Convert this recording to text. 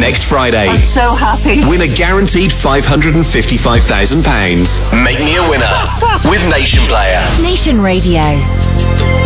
next Friday. I'm so happy. Win a guaranteed £555,000. Make me a winner with Nation Player. Nation Radio.